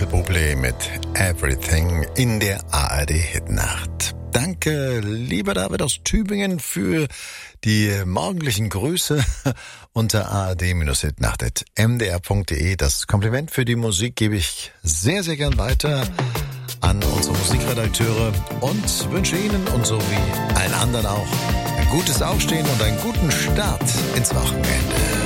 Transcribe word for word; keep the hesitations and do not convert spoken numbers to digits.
Bublé mit Everything in der A R D-Hitnacht. Danke, lieber David aus Tübingen, für die morgendlichen Grüße unter a r d Hitnacht at m d r punkt d e. Das Kompliment für die Musik gebe ich sehr, sehr gern weiter an unsere Musikredakteure und wünsche Ihnen und so wie allen anderen auch ein gutes Aufstehen und einen guten Start ins Wochenende.